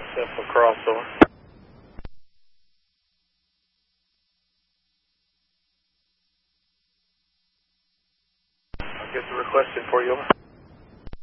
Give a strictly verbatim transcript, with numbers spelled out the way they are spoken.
Simple crossover. I'll get the request in for you, over.